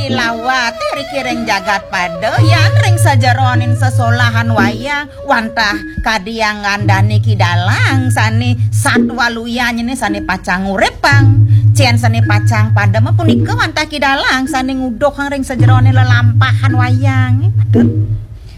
Lilawati rikiring jagat pada yan ring sajeronin sesolahan wayang wantah kadiang ngandani kidalang sani satwa luyan ini sani pacang urepang cian sani pacang pada mapunika wantah kidalang sani ngudok ring sajeronin lelampahan wayang. Aduh.